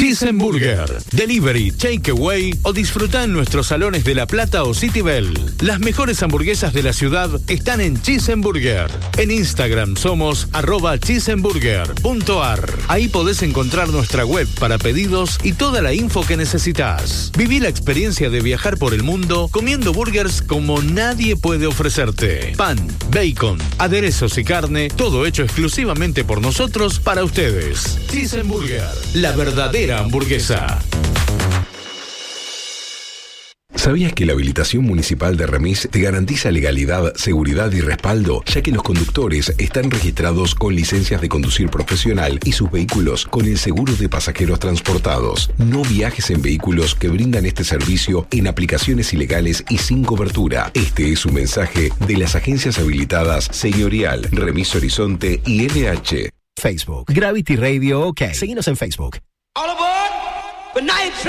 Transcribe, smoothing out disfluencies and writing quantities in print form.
Cheeseburger. Delivery, takeaway o disfruta en nuestros salones de La Plata o City Bell. Las mejores hamburguesas de la ciudad están en Cheeseburger. En Instagram somos @cheeseburger.ar. Ahí podés encontrar nuestra web para pedidos y toda la info que necesitas. Viví la experiencia de viajar por el mundo comiendo burgers como nadie puede ofrecerte. Pan, bacon, aderezos y carne, todo hecho exclusivamente por nosotros para ustedes. Cheeseburger, la verdadera hamburguesa. ¿Sabías que la habilitación municipal de Remis te garantiza legalidad, seguridad y respaldo, ya que los conductores están registrados con licencias de conducir profesional y sus vehículos con el seguro de pasajeros transportados? No viajes en vehículos que brindan este servicio en aplicaciones ilegales y sin cobertura. Este es un mensaje de las agencias habilitadas Señorial, Remis Horizonte y NH. Facebook, Gravity Radio OK. Seguinos en Facebook.